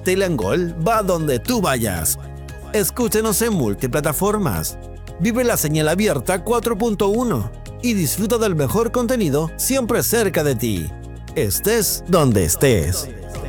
Telenggol va donde tú vayas. Escúchenos en multiplataformas. Vive la señal abierta 4.1 y disfruta del mejor contenido siempre cerca de ti. Estés donde estés.